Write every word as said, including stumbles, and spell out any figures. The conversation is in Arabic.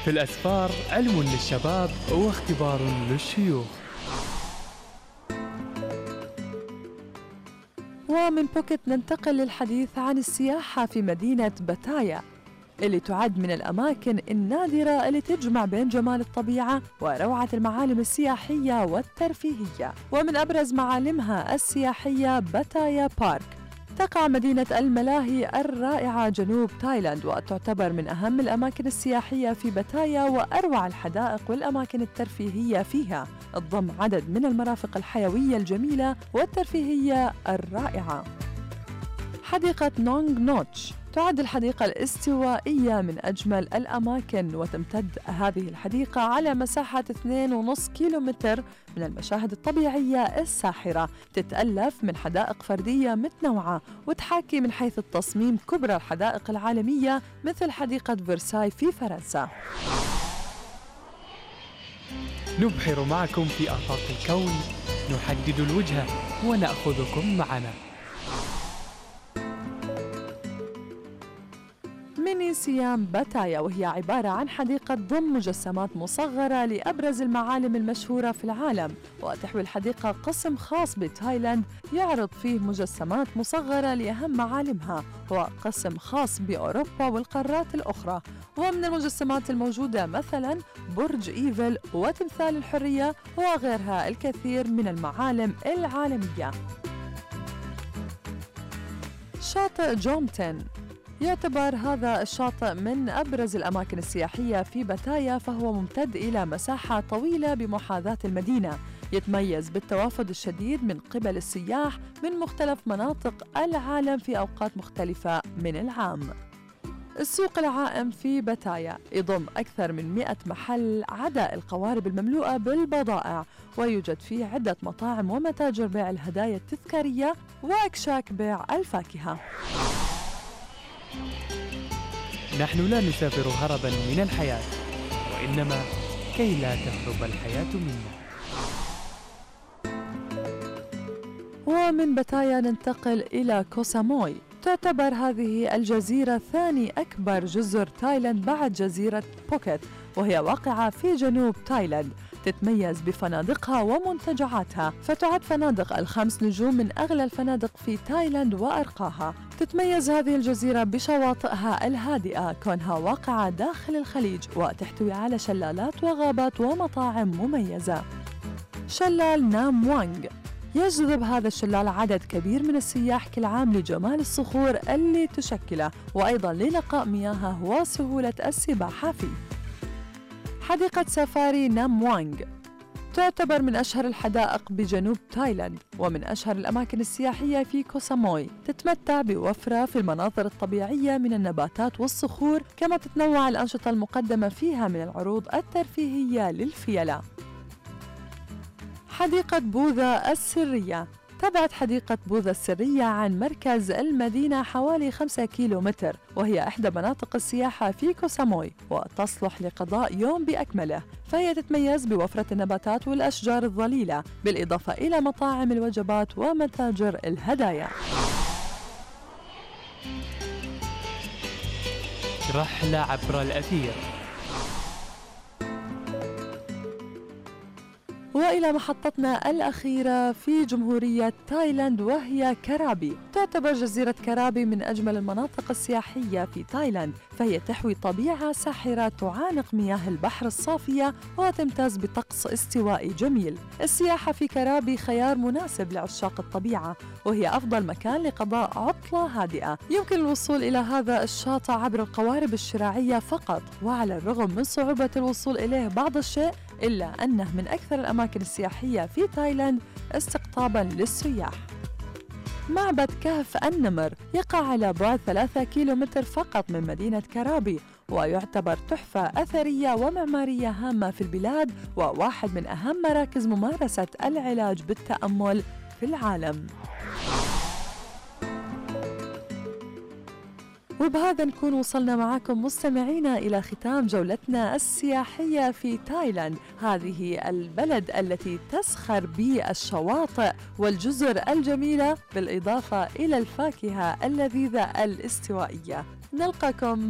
في الأسفار علم للشباب واختبار للشيوخ. ومن بوكيت ننتقل للحديث عن السياحة في مدينة باتايا، اللي تعد من الأماكن النادرة اللي تجمع بين جمال الطبيعة وروعة المعالم السياحية والترفيهية. ومن أبرز معالمها السياحية باتايا بارك. تقع مدينة الملاهي الرائعة جنوب تايلاند، وتعتبر من أهم الأماكن السياحية في باتايا وأروع الحدائق والأماكن الترفيهية فيها. تضم عدد من المرافق الحيوية الجميلة والترفيهية الرائعة. حديقة نونغ نوتش تعد الحديقة الاستوائية من أجمل الأماكن، وتمتد هذه الحديقة على مساحة اثنين فاصلة خمسة كيلومتر من المشاهد الطبيعية الساحرة، تتألف من حدائق فردية متنوعة، وتحاكي من حيث التصميم كبرى الحدائق العالمية مثل حديقة فرساي في فرنسا. نبحر معكم في آفاق الكون، نحدد الوجهة ونأخذكم معنا. ميني سيام باتايا، وهي عبارة عن حديقة ضم مجسمات مصغرة لأبرز المعالم المشهورة في العالم. وتحوي الحديقة قسم خاص بتايلاند يعرض فيه مجسمات مصغرة لأهم معالمها، وقسم خاص بأوروبا والقارات الأخرى. ومن المجسمات الموجودة مثلاً برج إيفل وتمثال الحرية وغيرها الكثير من المعالم العالمية. شاطئ جومتين يعتبر هذا الشاطئ من أبرز الأماكن السياحية في باتايا، فهو ممتد إلى مساحة طويلة بمحاذاة المدينة، يتميز بالتوافد الشديد من قبل السياح من مختلف مناطق العالم في أوقات مختلفة من العام. السوق العائم في باتايا يضم أكثر من مئة محل عدا القوارب المملوءة بالبضائع، ويوجد فيه عدة مطاعم ومتاجر بيع الهدايا التذكارية وأكشاك بيع الفاكهة. نحن لا نسافر هرباً من الحياة، وإنما كي لا تهرب الحياة منا. ومن باتايا ننتقل إلى كو ساموي. تعتبر هذه الجزيرة ثاني أكبر جزر تايلاند بعد جزيرة بوكيت، وهي واقعة في جنوب تايلاند. تتميز بفنادقها ومنتجعاتها، فتعد فنادق الخمس نجوم من أغلى الفنادق في تايلاند وأرقاها. تتميز هذه الجزيرة بشواطئها الهادئة، كونها واقعة داخل الخليج، وتحتوي على شلالات وغابات ومطاعم مميزة. شلال نام وانغ يجذب هذا الشلال عدد كبير من السياح كل عام لجمال الصخور اللي تشكله، وأيضاً لنقاء مياهه وسهولة السباحة فيه. حديقة سافاري نام وانغ تعتبر من أشهر الحدائق بجنوب تايلاند، ومن أشهر الأماكن السياحية في كو ساموي. تتمتع بوفرة في المناظر الطبيعية من النباتات والصخور، كما تتنوع الأنشطة المقدمة فيها من العروض الترفيهية للفيلة. حديقة بوذا السرية تبعد حديقة بوذا السرية عن مركز المدينة حوالي خمسة كيلومتر، وهي إحدى مناطق السياحة في كو ساموي، وتصلح لقضاء يوم بأكمله. فهي تتميز بوفرة النباتات والأشجار الظليلة، بالإضافة إلى مطاعم الوجبات ومتاجر الهدايا. رحلة عبر الأثير. وإلى محطتنا الأخيرة في جمهورية تايلاند، وهي كرابي. تعتبر جزيرة كرابي من أجمل المناطق السياحية في تايلاند، فهي تحوي طبيعة ساحرة تعانق مياه البحر الصافية، وتمتاز بطقس استوائي جميل. السياحة في كرابي خيار مناسب لعشاق الطبيعة، وهي أفضل مكان لقضاء عطلة هادئة. يمكن الوصول إلى هذا الشاطئ عبر القوارب الشراعية فقط، وعلى الرغم من صعوبة الوصول إليه بعض الشيء، إلا أنه من أكثر الأماكن السياحية في تايلاند استقطاباً للسياح. معبد كهف النمر يقع على بعد ثلاثة كيلومتر فقط من مدينة كرابي، ويعتبر تحفة أثرية ومعمارية هامة في البلاد، وواحد من أهم مراكز ممارسة العلاج بالتأمل في العالم. وبهذا نكون وصلنا معكم مستمعينا إلى ختام جولتنا السياحية في تايلاند، هذه البلد التي تسخر بالشواطئ والجزر الجميلة، بالإضافة إلى الفاكهة اللذيذة الاستوائية. نلقاكم